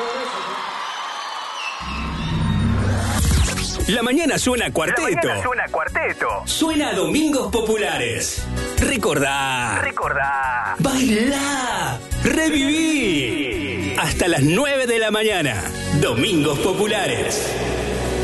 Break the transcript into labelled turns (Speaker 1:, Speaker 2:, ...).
Speaker 1: La mañana suena cuarteto.
Speaker 2: La mañana suena cuarteto.
Speaker 1: Suena Domingos Populares. Recordá. Bailá. Reviví. Hasta las 9 de la mañana. Domingos Populares.